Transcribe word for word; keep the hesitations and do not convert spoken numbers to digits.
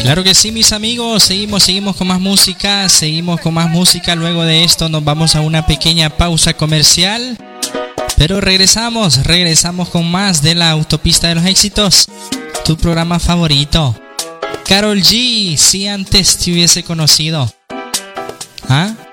Claro que sí, mis amigos, seguimos, seguimos con más música, seguimos con más música. Luego de esto nos vamos a una pequeña pausa comercial, pero regresamos, regresamos con más de la Autopista de los Éxitos, tu programa favorito. Karol G, si antes te hubiese conocido. ¿Ah?